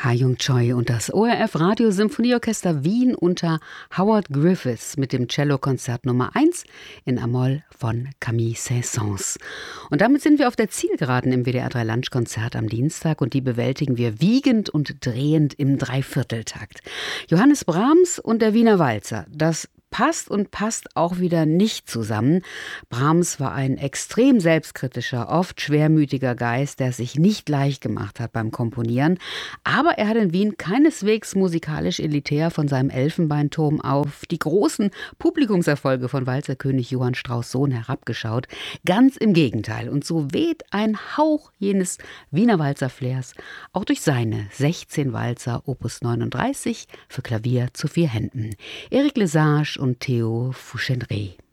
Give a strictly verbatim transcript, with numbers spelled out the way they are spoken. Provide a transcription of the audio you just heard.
Ha Jung Choi und das O R F Radiosymphonieorchester Wien unter Howard Griffiths mit dem Cellokonzert Nummer eins in A-Moll von Camille Saint-Saëns. Und damit sind wir auf der Zielgeraden im W D R drei Lunchkonzert am Dienstag und die bewältigen wir wiegend und drehend im Dreivierteltakt. Johannes Brahms und der Wiener Walzer, das passt und passt auch wieder nicht zusammen. Brahms war ein extrem selbstkritischer, oft schwermütiger Geist, der es sich nicht leicht gemacht hat beim Komponieren. Aber er hat in Wien keineswegs musikalisch elitär von seinem Elfenbeinturm auf die großen Publikumserfolge von Walzerkönig Johann Strauss Sohn herabgeschaut. Ganz im Gegenteil. Und so weht ein Hauch jenes Wiener Walzer-Flairs auch durch seine sechzehn Walzer Opus neununddreißig für Klavier zu vier Händen. Eric Lesage und Theo Fouchenray.